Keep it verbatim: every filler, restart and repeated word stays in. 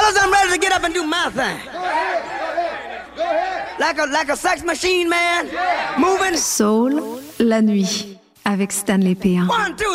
Fellas, I'm ready to get up and do my thing. Like a, like a sex machine, man. Moving. Soul, la nuit, avec Stanley P un. One, two,